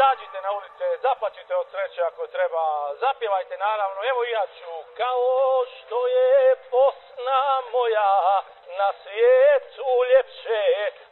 izađite na ulice, zaplačite od sreće ako treba, zapjevajte naravno, evo i ja ću, kao što je Bosna moja, na svijetu ljepše